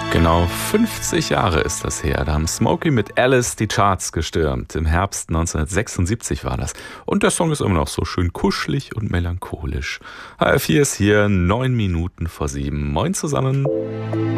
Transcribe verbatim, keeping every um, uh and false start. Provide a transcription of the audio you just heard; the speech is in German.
Genau fünfzig Jahre ist das her. Da haben Smokey mit Alice die Charts gestürmt. Im Herbst neunzehnhundertsechsundsiebzig war das. Und der Song ist immer noch so schön kuschelig und melancholisch. H R vier ist hier, neun Minuten vor sieben. Moin zusammen.